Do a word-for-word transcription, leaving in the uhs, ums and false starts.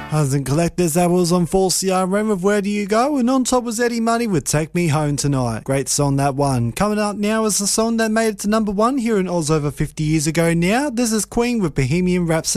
Hunters and Collectors, that was on four C R M with Where Do You Go, and on top was Eddie Money with Take Me Home Tonight. Great song, that one. Coming up now is the song that made it to number one here in Oz over fifty years ago now. This is Queen with Bohemian Rhapsody.